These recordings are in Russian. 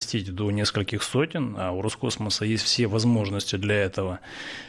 нарастить до нескольких сотен, а у Роскосмоса есть все возможности для этого.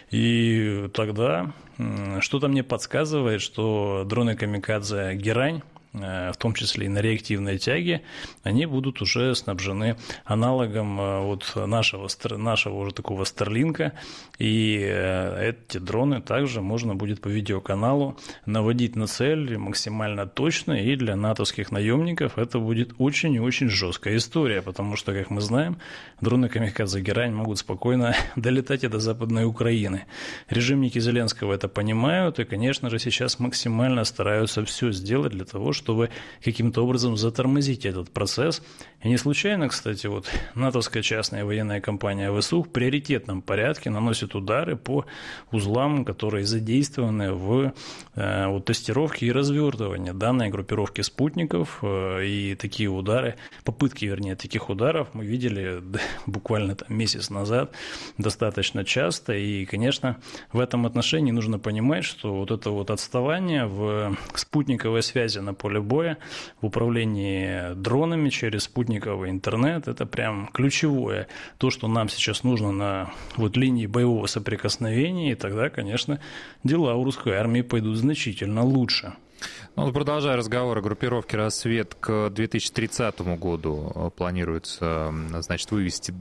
И тогда что-то мне подсказывает, что дроны «Камикадзе» «Герань», в том числе и на реактивной тяге, они будут уже снабжены аналогом вот нашего уже такого Старлинка, и эти дроны также можно будет по видеоканалу наводить на цель максимально точно, и для натовских наемников это будет очень и очень жесткая история, потому что, как мы знаем, дроны «Камикадзе» «Герань» могут спокойно долетать и до Западной Украины. Режимники Зеленского это понимают, и, конечно же, сейчас максимально стараются все сделать для того, чтобы каким-то образом затормозить этот процесс. И не случайно, кстати, вот натовская частная военная компания ВСУ в приоритетном порядке наносит удары по узлам, которые задействованы в тестировке и развертывании данной группировки спутников. И такие удары, попытки, вернее, таких ударов мы видели буквально месяц назад достаточно часто. И, конечно, в этом отношении нужно понимать, что вот это вот отставание в спутниковой связи на поле боя, в управлении дронами через спутниковый интернет, это прям ключевое. То, что нам сейчас нужно на вот линии боевого соприкосновения, и тогда, конечно, дела у русской армии пойдут значительно лучше. Ну, продолжая разговор о группировке «Рассвет», к 2030 году планируется, значит, вывести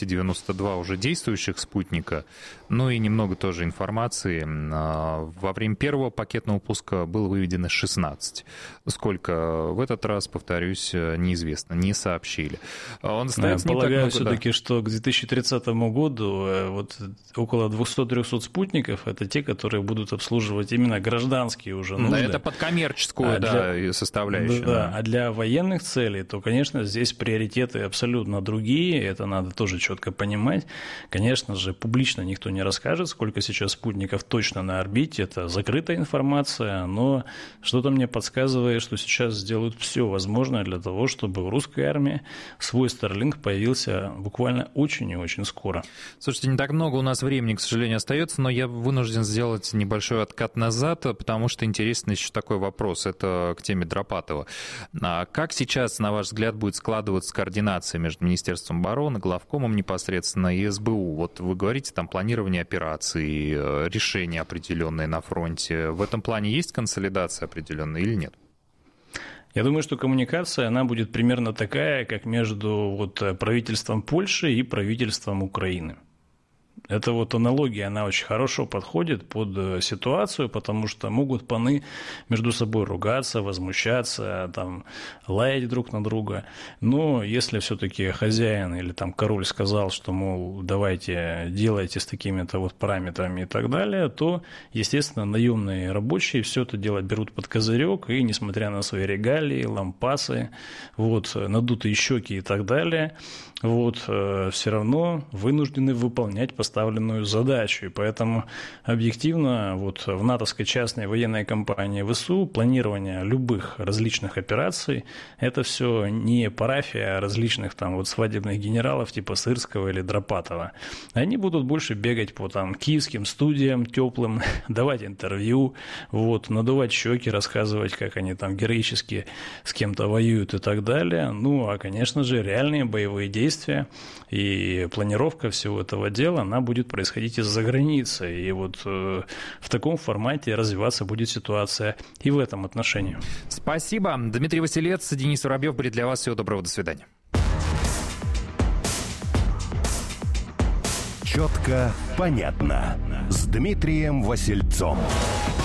292 уже действующих спутника, ну и немного тоже информации. Во время первого пакетного пуска было выведено 16. Сколько в этот раз, повторюсь, неизвестно, не сообщили. Он остается не полагаю, так много, все-таки, да, что к 2030 году вот около 200-300 спутников – это те, которые будут обслуживать именно гражданские уже нужды. Да, это под коммерческую составляющую. Да, а для военных целей, то, конечно, здесь приоритеты абсолютно другие, это надо тоже четко понимать. Конечно же, публично никто не расскажет, сколько сейчас спутников точно на орбите, это закрытая информация, но что-то мне подсказывает, что сейчас сделают все возможное для того, чтобы в русской армии свой Starlink появился буквально очень и очень скоро. Слушайте, не так много у нас времени, к сожалению, остается, но я вынужден сделать небольшой откат назад, потому что интересен еще такой вопрос. Это к теме Дропатова. Как сейчас, на ваш взгляд, будет складываться координация между Министерством обороны, главкомом непосредственно и СБУ? Вот вы говорите, там планирование операций, решения определенные на фронте. В этом плане есть консолидация определенная или нет? Я думаю, что коммуникация, она будет примерно такая, как между правительством Польши и правительством Украины. Эта вот аналогия, она очень хорошо подходит под ситуацию, потому что могут паны между собой ругаться, возмущаться, там, лаять друг на друга. Но если все-таки хозяин или там король сказал, что, мол, давайте делайте с такими-то вот параметрами и так далее, то, естественно, наемные рабочие все это дело берут под козырек, и, несмотря на свои регалии, лампасы, вот, надутые щеки и так далее, вот, все равно вынуждены выполнять поставленную задачу. И поэтому объективно вот в натовской частной военной компании ВСУ планирование любых различных операций – это все не парафия различных там вот свадебных генералов типа Сырского или Дропатова. Они будут больше бегать по там киевским студиям теплым, давать интервью, вот, надувать щеки, рассказывать, как они там героически с кем-то воюют и так далее. Ну, а, конечно же, реальные боевые действия и планировка всего этого дела, она будет происходить из-за границы. И вот в таком формате развиваться будет ситуация и в этом отношении. Спасибо. Дмитрий Василец, Денис Воробьев были для вас. Всего доброго, до свидания. Четко, понятно. С Дмитрием Васильцом.